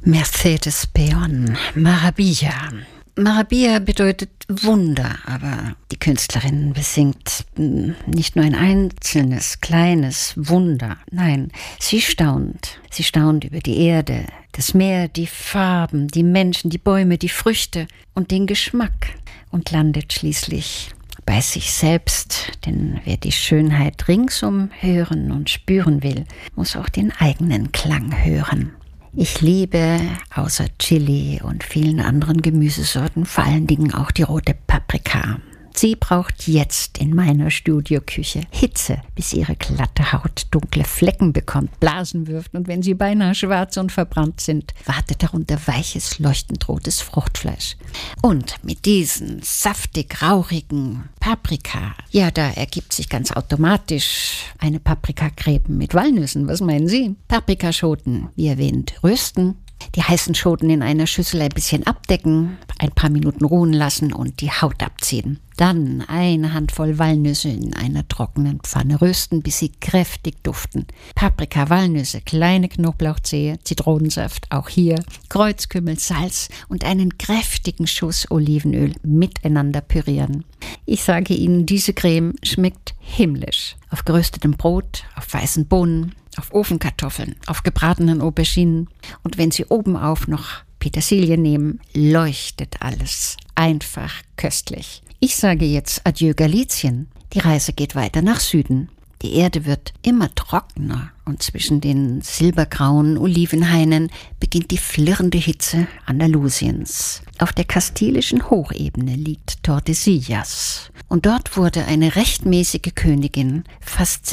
Mercedes Peón, Maravilla. Maravilla bedeutet Wunder, aber die Künstlerin besingt nicht nur ein einzelnes, kleines Wunder. Nein, sie staunt. Sie staunt über die Erde, das Meer, die Farben, die Menschen, die Bäume, die Früchte und den Geschmack und landet schließlich bei sich selbst, denn wer die Schönheit ringsum hören und spüren will, muss auch den eigenen Klang hören. Ich liebe außer Chili und vielen anderen Gemüsesorten vor allen Dingen auch die rote Paprika. Sie braucht jetzt in meiner Studioküche Hitze, bis ihre glatte Haut dunkle Flecken bekommt, Blasen wirft und wenn sie beinahe schwarz und verbrannt sind, wartet darunter weiches, leuchtend rotes Fruchtfleisch. Und mit diesen saftig rauchigen Paprika, ja, da ergibt sich ganz automatisch eine Paprikacreme mit Walnüssen. Was meinen Sie? Paprikaschoten, wie erwähnt, rösten. Die heißen Schoten in einer Schüssel ein bisschen abdecken, ein paar Minuten ruhen lassen und die Haut abziehen. Dann eine Handvoll Walnüsse in einer trockenen Pfanne rösten, bis sie kräftig duften. Paprika, Walnüsse, kleine Knoblauchzehe, Zitronensaft, auch hier, Kreuzkümmel, Salz und einen kräftigen Schuss Olivenöl miteinander pürieren. Ich sage Ihnen, diese Creme schmeckt himmlisch. Auf geröstetem Brot, auf weißen Bohnen, auf Ofenkartoffeln, auf gebratenen Auberginen. Und wenn Sie obenauf noch Petersilie nehmen, leuchtet alles. Einfach köstlich. Ich sage jetzt Adieu Galizien. Die Reise geht weiter nach Süden. Die Erde wird immer trockener und zwischen den silbergrauen Olivenhainen beginnt die flirrende Hitze Andalusiens. Auf der kastilischen Hochebene liegt Tordesillas. Und dort wurde eine rechtmäßige Königin fast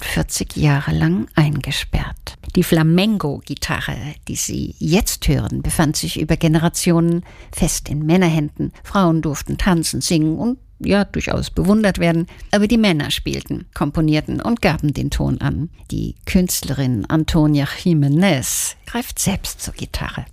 46 Jahre lang eingesperrt. Die Flamenco-Gitarre, die Sie jetzt hören, befand sich über Generationen fest in Männerhänden. Frauen durften tanzen, singen und ja, durchaus bewundert werden, aber die Männer spielten, komponierten und gaben den Ton an. Die Künstlerin Antonia Jiménez greift selbst zur Gitarre.